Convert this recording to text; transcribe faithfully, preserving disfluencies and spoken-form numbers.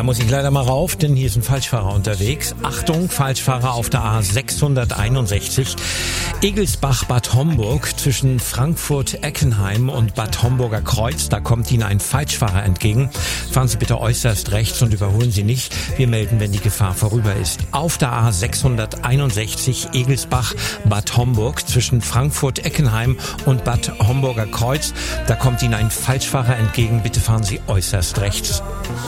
muss ich leider mal rauf, denn hier ist ein Falschfahrer unterwegs. Achtung, Falschfahrer auf der A sechshunderteinundsechzig. Egelsbach-Bad Homburg zwischen Frankfurt-Eckenheim und Bad Homburger Kreuz. Da kommt Ihnen ein Falschfahrer entgegen. Fahren Sie bitte äußerst rechts und überholen Sie nicht. Wir melden, wenn die Gefahr vorüber ist. Auf der A sechshunderteinundsechzig Egelsbach-Bad Homburg zwischen Frankfurt-Eckenheim und Bad Homburger Kreuz. Da kommt Ihnen ein Falschfahrer entgegen. Bitte fahren Sie äußerst rechts.